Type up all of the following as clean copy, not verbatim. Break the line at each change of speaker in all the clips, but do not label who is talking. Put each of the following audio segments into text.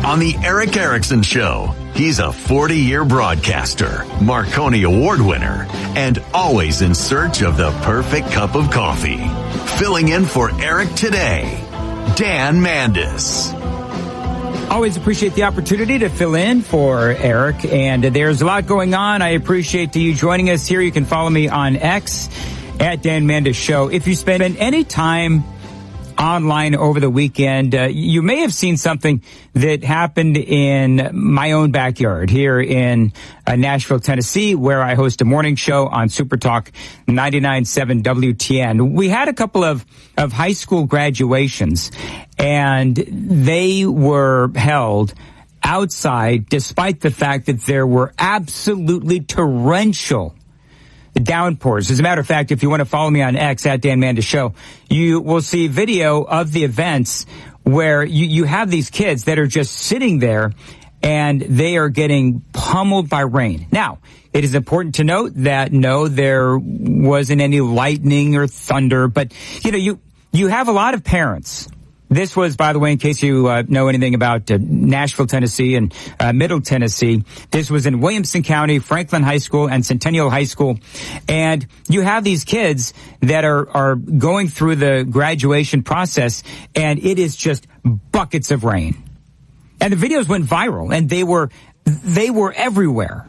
on The Eric Erickson Show. He's a 40-year broadcaster, Marconi Award winner, and always in search of the perfect cup of coffee. Filling in for Eric today, Dan Mandis.
Always appreciate the opportunity to fill in for Eric, and there's a lot going on. I appreciate you joining us here. You can follow me on X at Dan Mandis Show. If you spend any time online over the weekend, you may have seen something that happened in my own backyard here in Nashville, Tennessee, where I host a morning show on Super Talk 99.7 WTN. We had a couple of high school graduations, and they were held outside despite the fact that there were absolutely torrential downpours. As a matter of fact, if you want to follow me on X at Dan Mandis Show, you will see video of the events where you have these kids that are just sitting there and they are getting pummeled by rain. Now, it is important to note that no, there wasn't any lightning or thunder, but you have a lot of parents. This was, by the way, in case you know anything about Nashville, Tennessee and Middle Tennessee, this was in Williamson County, Franklin High School and Centennial High School. And you have these kids that are going through the graduation process, and it is just buckets of rain. And the videos went viral, and they were everywhere.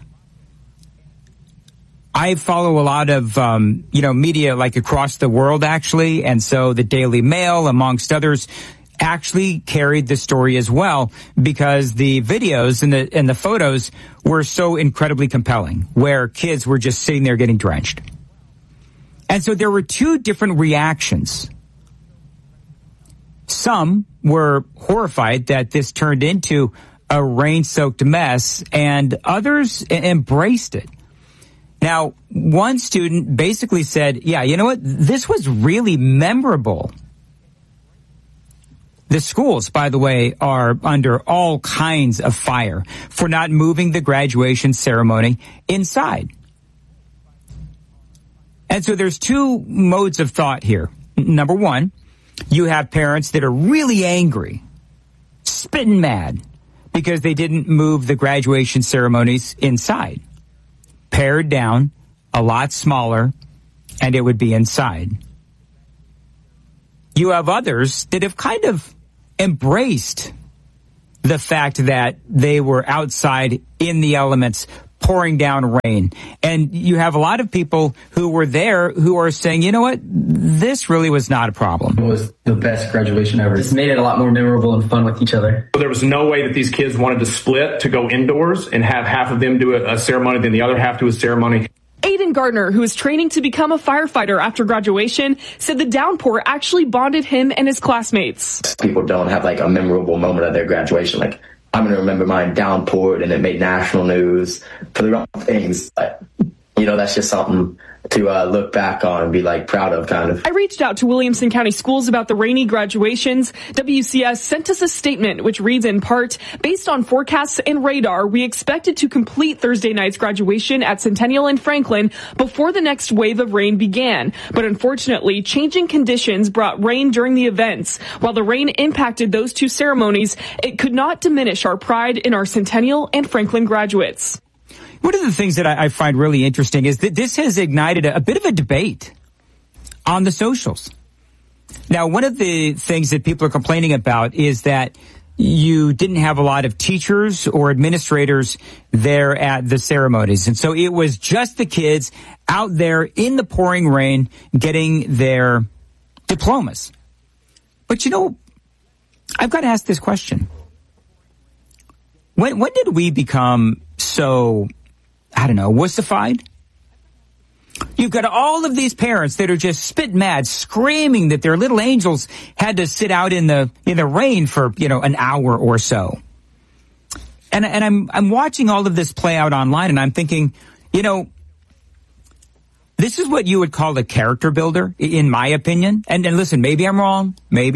I follow a lot of, media like across the world, actually. And so the Daily Mail, amongst others, actually carried the story as well because the videos and the photos were so incredibly compelling, where kids were just sitting there getting drenched. And so there were two different reactions. Some were horrified that this turned into a rain-soaked mess, and others embraced it. Now, one student basically said, yeah, you know what? This was really memorable. The schools, by the way, are under all kinds of fire for not moving the graduation ceremony inside. And so there's two modes of thought here. Number one, you have parents that are really angry, spitting mad, because they didn't move the graduation ceremonies inside. Pared down, a lot smaller, and it would be inside. You have others that have kind of embraced the fact that they were outside in the elements, pouring down rain. And you have a lot of people who were there who are saying, you know what, this really was not a problem.
It was the best graduation ever. It's made it a lot more memorable and fun with each other.
There was no way that these kids wanted to split to go indoors and have half of them do a ceremony, then the other half do a ceremony.
Aiden Gardner, who is training to become a firefighter after graduation, said the downpour actually bonded him and his classmates.
People don't have like a memorable moment at their graduation. Like, I'm going to remember mine downpoured and it made national news for the wrong things. But, that's just something to look back on and be like proud of, kind of.
I reached out to Williamson County Schools about the rainy graduations. WCS sent us a statement which reads in part, based on forecasts and radar, we expected to complete Thursday night's graduation at Centennial and Franklin before the next wave of rain began. But unfortunately, changing conditions brought rain during the events. While the rain impacted those two ceremonies, it could not diminish our pride in our Centennial and Franklin graduates.
One of the things that I find really interesting is that this has ignited a bit of a debate on the socials. Now, one of the things that people are complaining about is that you didn't have a lot of teachers or administrators there at the ceremonies. And so it was just the kids out there in the pouring rain getting their diplomas. But I've got to ask this question. When did we become so, wussified? You've got all of these parents that are just spit mad, screaming that their little angels had to sit out in the rain for, an hour or so. And I'm watching all of this play out online, and I'm thinking, this is what you would call a character builder, in my opinion. And listen, maybe I'm wrong.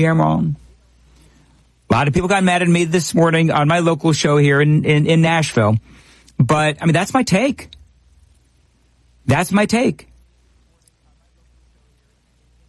A lot of people got mad at me this morning on my local show here in Nashville. But, that's my take.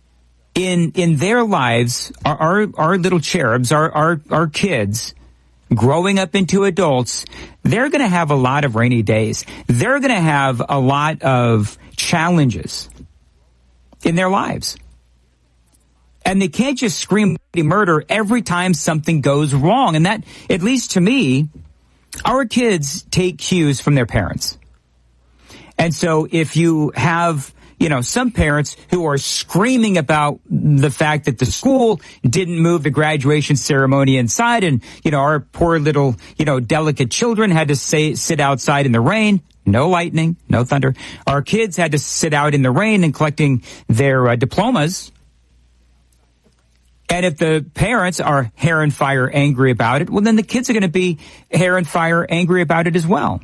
In their lives, our little cherubs, our kids, growing up into adults, they're going to have a lot of rainy days. They're going to have a lot of challenges in their lives. And they can't just scream murder every time something goes wrong. And that, at least to me, our kids take cues from their parents. And so if you have, some parents who are screaming about the fact that the school didn't move the graduation ceremony inside and, our poor little, delicate children had to sit outside in the rain, no lightning, no thunder. Our kids had to sit out in the rain and collecting their diplomas. And if the parents are hair and fire angry about it, well, then the kids are going to be hair and fire angry about it as well.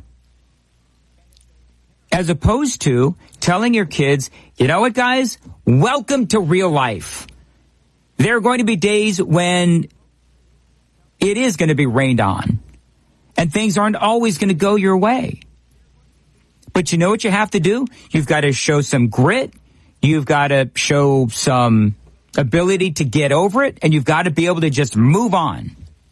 As opposed to telling your kids, you know what, guys? Welcome to real life. There are going to be days when it is going to be rained on. And things aren't always going to go your way. But you know what you have to do? You've got to show some grit. You've got to show some ability to get over it. And you've got to be able to just move on.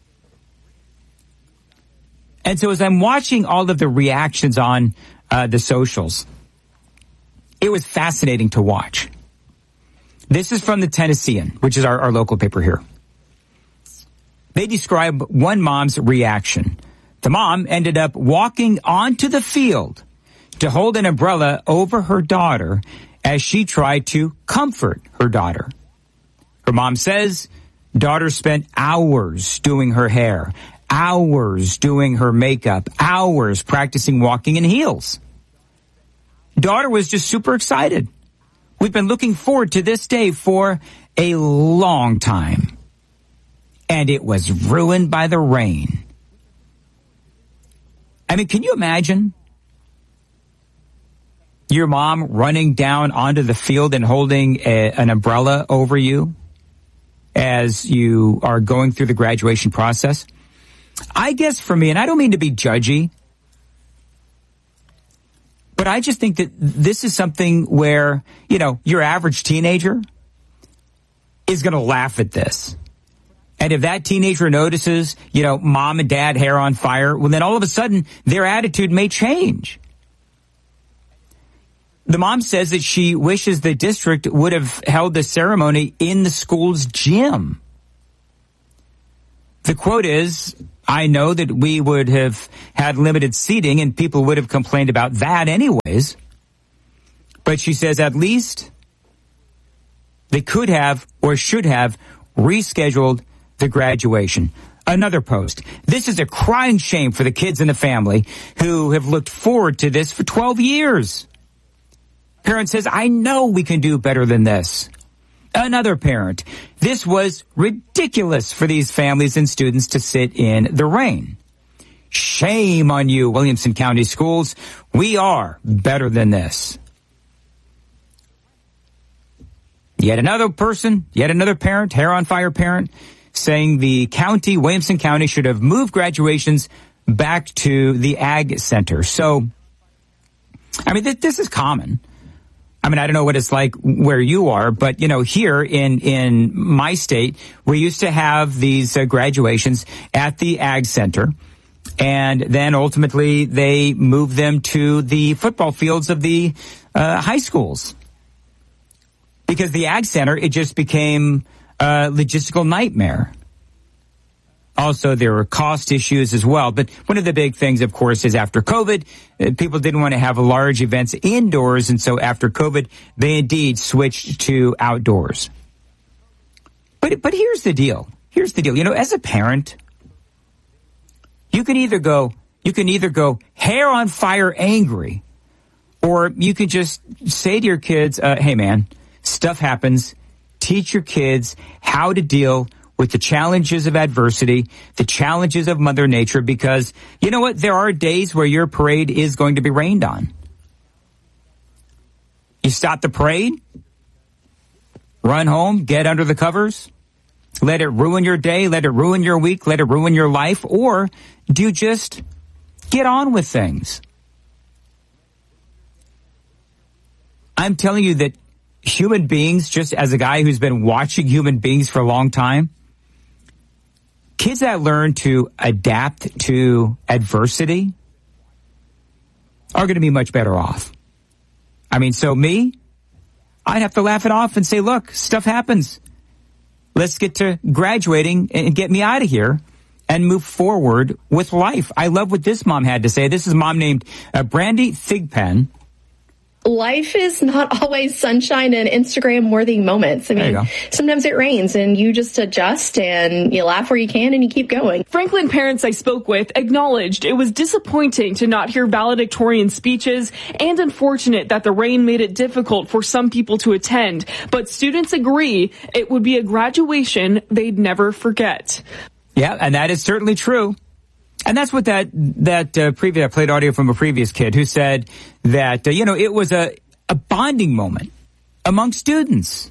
And so as I'm watching all of the reactions on the socials, it was fascinating to watch. This is from the Tennessean, which is our local paper here. They describe one mom's reaction. The mom ended up walking onto the field to hold an umbrella over her daughter as she tried to comfort her daughter. Her mom says daughter spent hours doing her hair, hours doing her makeup, hours practicing walking in heels. Daughter was just super excited. We've been looking forward to this day for a long time. And it was ruined by the rain. I mean, can you imagine your mom running down onto the field and holding an umbrella over you as you are going through the graduation process? I guess for me, and I don't mean to be judgy, but I just think that this is something where, your average teenager is going to laugh at this. And if that teenager notices, mom and dad hair on fire, well, then all of a sudden their attitude may change. The mom says that she wishes the district would have held the ceremony in the school's gym. The quote is, I know that we would have had limited seating and people would have complained about that anyways. But she says at least they could have or should have rescheduled the graduation. Another post. This is a crying shame for the kids in the family who have looked forward to this for 12 years. Parent says, I know we can do better than this. Another parent. This was ridiculous for these families and students to sit in the rain. Shame on you, Williamson County Schools. We are better than this. Yet another person, yet another parent, hair on fire parent, saying the county, Williamson County, should have moved graduations back to the Ag Center. So, I mean, this is common. I mean, I don't know what it's like where you are, but, here in my state, we used to have these graduations at the Ag Center. And then ultimately they moved them to the football fields of the high schools. Because the Ag Center, it just became a logistical nightmare. Also, there were cost issues as well. But one of the big things, of course, is after COVID, people didn't want to have large events indoors. And so after COVID, they indeed switched to outdoors. But here's the deal. Here's the deal. As a parent, you can either go hair on fire angry, or you can just say to your kids, hey, man, stuff happens. Teach your kids how to deal with the challenges of adversity, the challenges of Mother Nature, because you know what? There are days where your parade is going to be rained on. You stop the parade, run home, get under the covers, let it ruin your day, let it ruin your week, let it ruin your life, or do you just get on with things? I'm telling you that human beings, just as a guy who's been watching human beings for a long time, kids that learn to adapt to adversity are going to be much better off. I mean, so me, I'd have to laugh it off and say, look, stuff happens. Let's get to graduating and get me out of here and move forward with life. I love what this mom had to say. This is a mom named Brandy Thigpen.
Life is not always sunshine and Instagram-worthy moments. I mean, sometimes it rains and you just adjust and you laugh where you can and you keep going.
Franklin parents I spoke with acknowledged it was disappointing to not hear valedictorian speeches and unfortunate that the rain made it difficult for some people to attend. But students agree it would be a graduation they'd never forget.
Yeah, and that is certainly true. And that's what I played audio from a previous kid who said that, it was a bonding moment among students.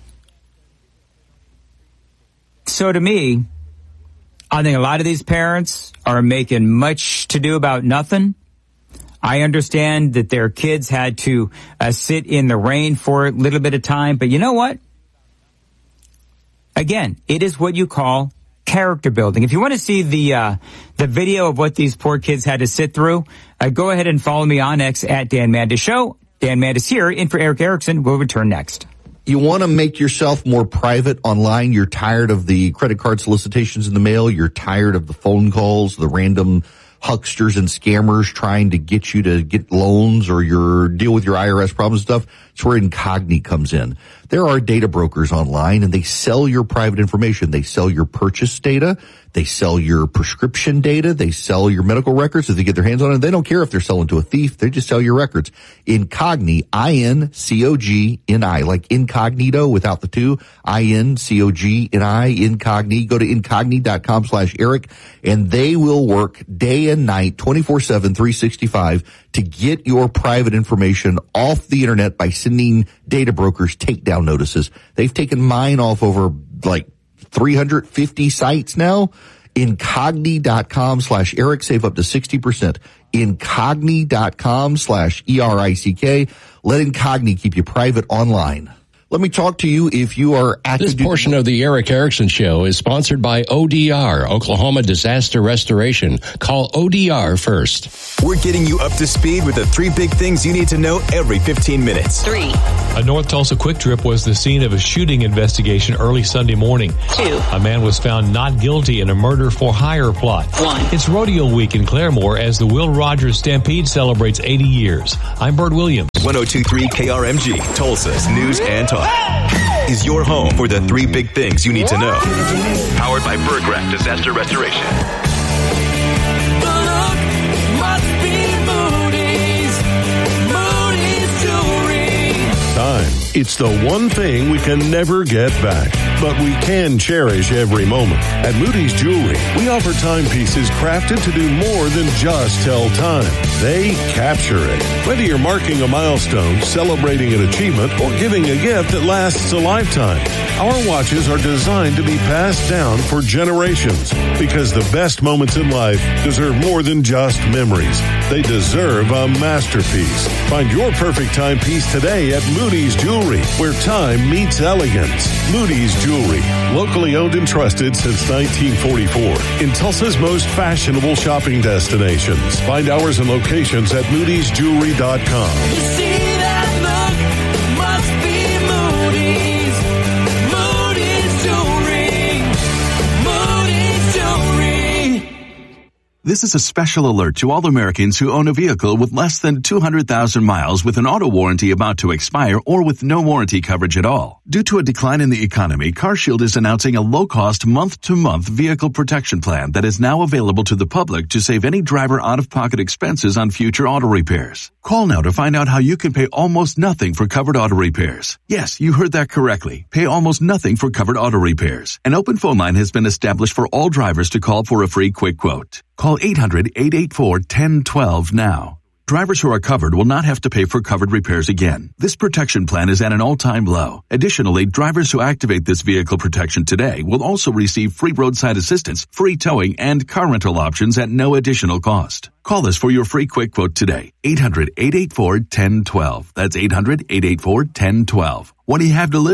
So to me, I think a lot of these parents are making much to do about nothing. I understand that their kids had to sit in the rain for a little bit of time, but you know what? Again, it is what you call character building. If you want to see the video of what these poor kids had to sit through, go ahead and follow me on X at Dan Mandis Show. Dan Mandis here, in for Eric Erickson. We'll return next.
You want to make yourself more private online. You're tired of the credit card solicitations in the mail. You're tired of the phone calls, the random hucksters and scammers trying to get you to get loans or deal with your IRS problems and stuff. It's where Incogni comes in. There are data brokers online and they sell your private information. They sell your purchase data. They sell your prescription data. They sell your medical records if they get their hands on it. They don't care if they're selling to a thief. They just sell your records. Incogni, I-N-C-O-G-N-I, like incognito without the two, I-N-C-O-G-N-I, Incogni. Go to incogni.com/Eric and they will work day and night, 24/7, 365 to get your private information off the internet by sending data brokers takedown notices. They've taken mine off over like 350 sites now. Incogni.com/Eric. Save up to 60%. Incogni.com/ERICK. Let Incogni keep you private online. Let me talk to you if you are active.
This portion of the Eric Erickson Show is sponsored by ODR, Oklahoma Disaster Restoration. Call ODR first.
We're getting you up to speed with the 3 big things you need to know every 15 minutes.
3.
A North Tulsa Quick Trip was the scene of a shooting investigation early Sunday morning.
2.
A man was found not guilty in a murder-for-hire plot.
1.
It's Rodeo Week in Claremore as the Will Rogers Stampede celebrates 80 years. I'm Bert Williams.
102.3 KRMG, Tulsa's News and Talk, is your home for the 3 big things you need to know. Powered by Berggraf Disaster Restoration.
The look must be Moody's Jewelry.
Time. It's the one thing we can never get back, but we can cherish every moment. At Moody's Jewelry, we offer timepieces crafted to do more than just tell time. They capture it. Whether you're marking a milestone, celebrating an achievement, or giving a gift that lasts a lifetime, our watches are designed to be passed down for generations because the best moments in life deserve more than just memories. They deserve a masterpiece. Find your perfect timepiece today at Moody's Jewelry, where time meets elegance. Moody's Jewelry, locally owned and trusted since 1944 in Tulsa's most fashionable shopping destinations. Find hours and locations at moodysjewelry.com.
You see that look must be Moody's. Moody's Jewelry. Moody's Jewelry.
This is a special alert to all Americans who own a vehicle with less than 200,000 miles with an auto warranty about to expire or with no warranty coverage at all. Due to a decline in the economy, CarShield is announcing a low-cost month-to-month vehicle protection plan that is now available to the public to save any driver out-of-pocket expenses on future auto repairs. Call now to find out how you can pay almost nothing for covered auto repairs. Yes, you heard that correctly. Pay almost nothing for covered auto repairs. An open phone line has been established for all drivers to call for a free quick quote. Call 800-884-1012 now. Drivers who are covered will not have to pay for covered repairs again. This protection plan is at an all-time low. Additionally, drivers who activate this vehicle protection today will also receive free roadside assistance, free towing, and car rental options at no additional cost. Call us for your free quick quote today. 800-884-1012. That's 800-884-1012. What do you have to lose?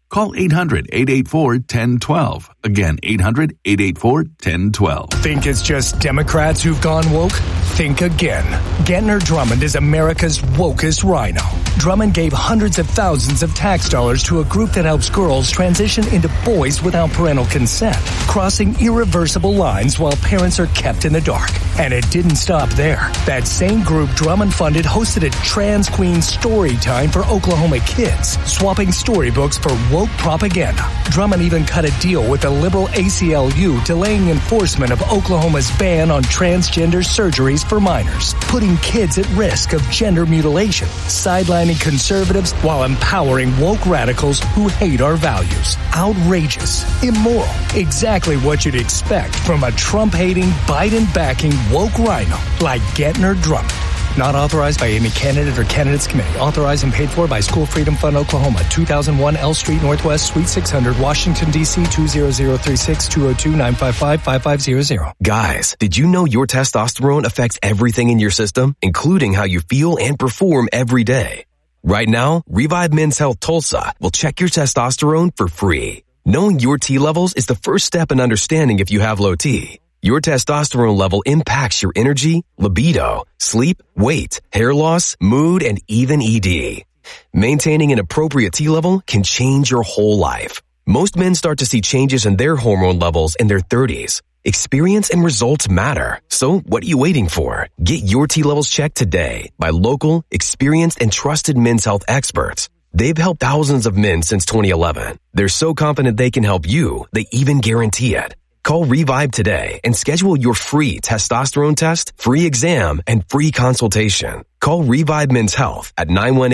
Call 800-884-1012. Again, 800-884-1012.
Think it's just Democrats who've gone woke? Think again. Gentner Drummond is America's wokest rhino. Drummond gave hundreds of thousands of tax dollars to a group that helps girls transition into boys without parental consent, crossing irreversible lines while parents are kept in the dark. And it didn't stop there. That same group Drummond funded hosted a trans queen story time for Oklahoma kids, swapping storybooks for woke propaganda. Drummond even cut a deal with the liberal ACLU, delaying enforcement of Oklahoma's ban on transgender surgeries for minors, putting kids at risk of gender mutilation, sidelining conservatives while empowering woke radicals who hate our values. Outrageous, immoral, exactly what you'd expect from a Trump-hating, Biden-backing woke rhino like Gentner Drummond. Not authorized by any candidate or candidates committee. Authorized and paid for by School Freedom Fund, Oklahoma. 2001 L Street Northwest, Suite 600, Washington, D.C. 20036 202-955-5500.
Guys, did you know your testosterone affects everything in your system, including how you feel and perform every day? Right now, Revive Men's Health Tulsa will check your testosterone for free. Knowing your T levels is the first step in understanding if you have low T. Your testosterone level impacts your energy, libido, sleep, weight, hair loss, mood, and even ED. Maintaining an appropriate T level can change your whole life. Most men start to see changes in their hormone levels in their 30s. Experience and results matter. So what are you waiting for? Get your T levels checked today by local, experienced, and trusted men's health experts. They've helped thousands of men since 2011. They're so confident they can help you, they even guarantee it. Call Revive today and schedule your free testosterone test, free exam, and free consultation. Call Revive Men's Health at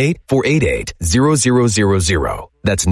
918-488-0000. That's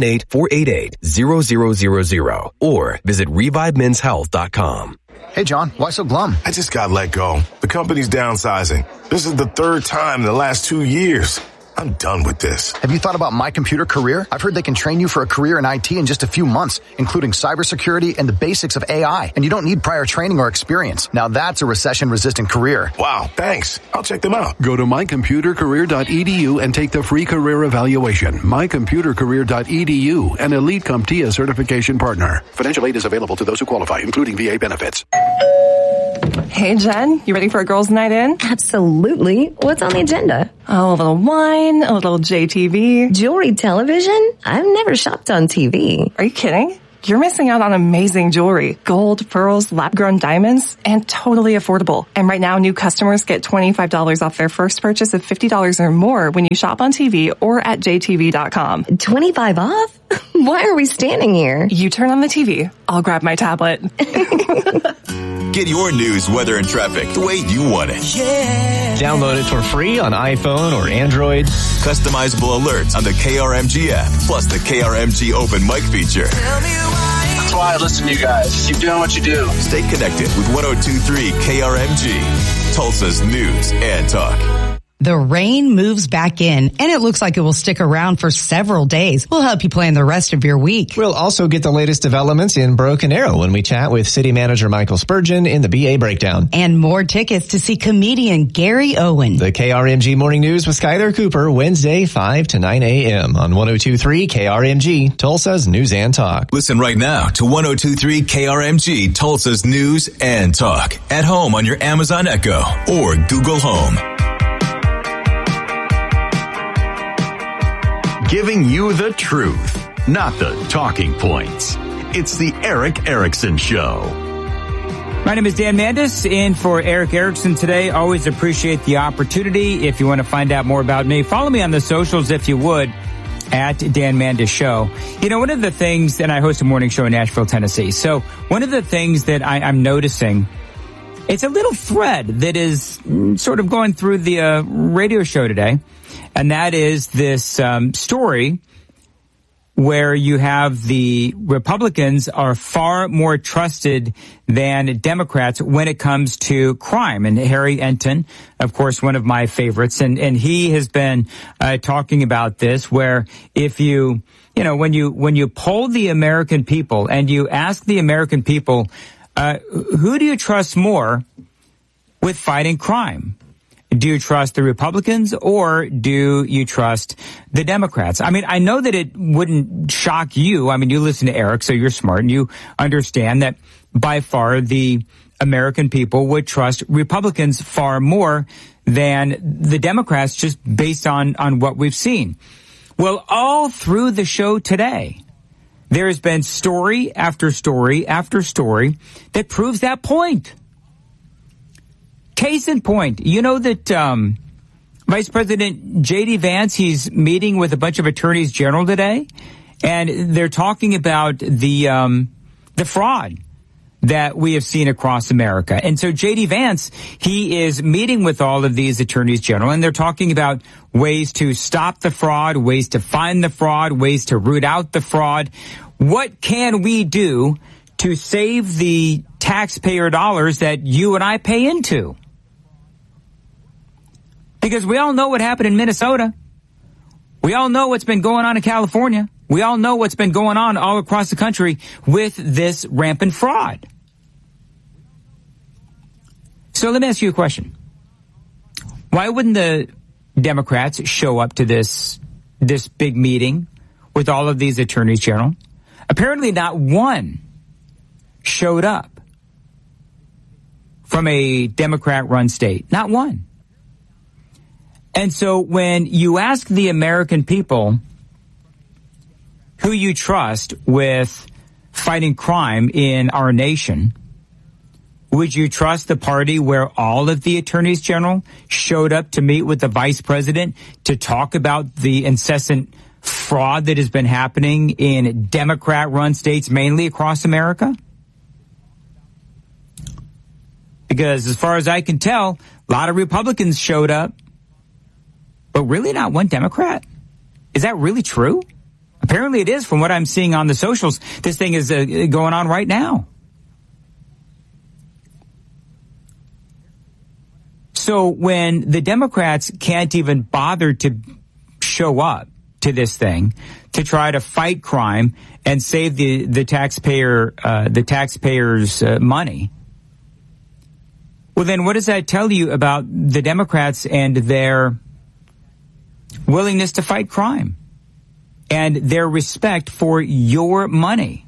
918-488-0000. Or visit ReviveMen'sHealth.com.
Hey, John, why so glum?
I just got let go. The company's downsizing. This is the third time in the last 2 years. I'm done with this.
Have you thought about My Computer Career? I've heard they can train you for a career in IT in just a few months, including cybersecurity and the basics of AI. And you don't need prior training or experience. Now that's a recession-resistant career.
Wow, thanks. I'll check them out.
Go to mycomputercareer.edu and take the free career evaluation. mycomputercareer.edu, an Elite CompTIA certification partner. Financial aid is available to those who qualify, including VA benefits.
Hey, Jen, you ready for a girls' night in?
Absolutely. What's on the agenda?
Oh, a little wine, a little JTV.
Jewelry television? I've never shopped on TV.
Are you kidding? You're missing out on amazing jewelry. Gold, pearls, lab-grown diamonds, and totally affordable. And right now, new customers get $25 off their first purchase of $50 or more when you shop on TV or at jtv.com.
25 off? Why are we standing here?
You turn on the TV. I'll grab my tablet.
Get your news, weather, and traffic the way you want it.
Yeah. Download it for free on iPhone or Android.
Customizable alerts on the KRMG app, plus the KRMG Open Mic feature.
That's why I listen to you guys. Keep doing what you do.
Stay connected with 102.3 KRMG, Tulsa's news and talk.
The rain moves back in, and it looks like it will stick around for several days. We'll help you plan the rest of your week.
We'll also get the latest developments in Broken Arrow when we chat with City Manager Michael Spurgeon in the BA Breakdown.
And more tickets to see comedian Gary Owen.
The KRMG Morning News with Skyler Cooper, Wednesday, 5 to 9 a.m. on 102.3 KRMG, Tulsa's News and Talk.
Listen right now to 102.3 KRMG, Tulsa's News and Talk. At home on your Amazon Echo or Google Home.
Giving you the truth, not the talking points. It's the Eric Erickson Show.
My name is Dan Mandis, in for Eric Erickson today. Always appreciate the opportunity. If you want to find out more about me, follow me on the socials if you would, at Dan Mandis Show. You know, one of the things, and I host a morning show in Nashville, Tennessee. So one of the things that I'm noticing, it's a little thread that is sort of going through the radio show today. And that is this story where you have the Republicans are far more trusted than Democrats when it comes to crime. And Harry Enton, of course, one of my favorites, and he has been talking about this, where if you when you poll the American people and you ask the American people, who do you trust more with fighting crime? Do you trust the Republicans or do you trust the Democrats? I mean, I know that it wouldn't shock you. I mean, you listen to Eric, so you're smart and you understand that by far the American people would trust Republicans far more than the Democrats just based on what we've seen. Well, all through the show today, there has been story after story after story that proves that point. Case in point, you know that Vice President J.D. Vance, he's meeting with a bunch of attorneys general today, and they're talking about the fraud that we have seen across America. And so J.D. Vance, he is meeting with all of these attorneys general, and they're talking about ways to stop the fraud, ways to find the fraud, ways to root out the fraud. What can we do to save the taxpayer dollars that you and I pay into? Because we all know what happened in Minnesota. We all know what's been going on in California. We all know what's been going on all across the country with this rampant fraud. So let me ask you a question. Why wouldn't the Democrats show up to this big meeting with all of these attorneys general? Apparently not one showed up from a Democrat-run state. Not one. And so when you ask the American people who you trust with fighting crime in our nation, would you trust the party where all of the attorneys general showed up to meet with the vice president to talk about the incessant fraud that has been happening in Democrat-run states, mainly across America? Because as far as I can tell, a lot of Republicans showed up, but really not one Democrat. Is that really true? Apparently it is from what I'm seeing on the socials. This thing is going on right now. So when the Democrats can't even bother to show up to this thing to try to fight crime and save the taxpayers' money, well, then what does that tell you about the Democrats and their willingness to fight crime and their respect for your money?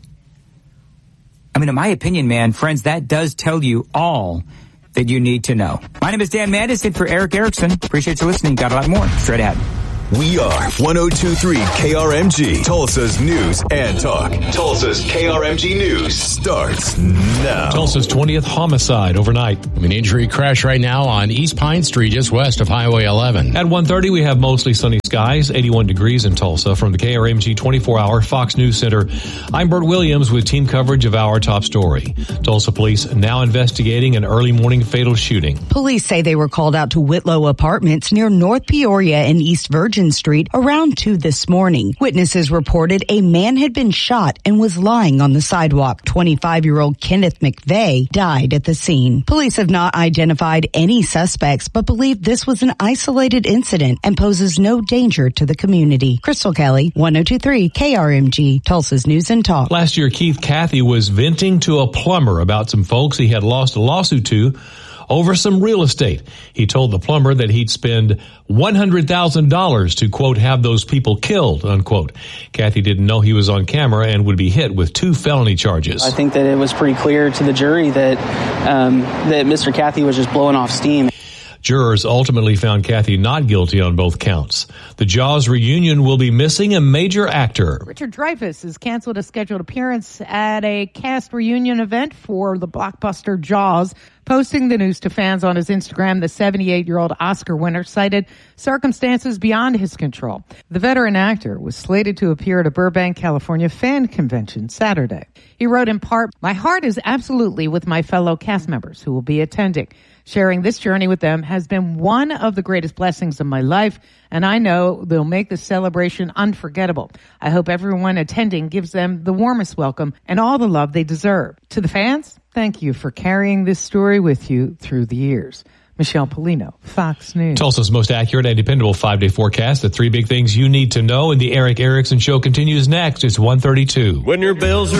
I mean, in my opinion, man, friends, that does tell you all that you need to know. My name is Dan Madison for Eric Erickson. Appreciate you listening. Got a lot more straight ahead.
We are 102.3 KRMG, Tulsa's News and Talk. Tulsa's KRMG News starts now.
Tulsa's 20th homicide overnight.
An injury crash right now on East Pine Street, just west of Highway 11.
At 1:30, we have mostly sunny skies, 81 degrees in Tulsa. From the KRMG 24-hour Fox News Center, I'm Bert Williams with team coverage of our top story. Tulsa police now investigating an early morning fatal shooting.
Police say they were called out to Whitlow Apartments near North Peoria and East Virgin Street around 2 this morning. Witnesses reported a man had been shot and was lying on the sidewalk. 25-year-old Kenneth McVeigh died at the scene. Police have not identified any suspects, but believe this was an isolated incident and poses no danger to the community. Crystal Kelly, 102.3 KRMG, Tulsa's News and Talk.
Last year, Keith Cathy was venting to a plumber about some folks he had lost a lawsuit to over some real estate. He told the plumber that he'd spend $100,000 to, quote, have those people killed, unquote. Cathy didn't know he was on camera and would be hit with 2 felony charges.
I think that it was pretty clear to the jury that that Mr. Cathy was just blowing off steam.
Jurors ultimately found Cathy not guilty on both counts. The Jaws reunion will be missing a major actor.
Richard Dreyfuss has canceled a scheduled appearance at a cast reunion event for the blockbuster Jaws. Posting the news to fans on his Instagram, the 78-year-old Oscar winner cited circumstances beyond his control. The veteran actor was slated to appear at a Burbank, California fan convention Saturday. He wrote in part, "My heart is absolutely with my fellow cast members who will be attending. Sharing this journey with them has been one of the greatest blessings of my life, and I know they'll make the celebration unforgettable. I hope everyone attending gives them the warmest welcome and all the love they deserve. To the fans, thank you for carrying this story with you through the years." Michelle Polino, Fox News.
Tulsa's most accurate and dependable 5-day forecast. The 3 big things you need to know, and the Eric Erickson Show continues next. It's 1:32.
When your bills are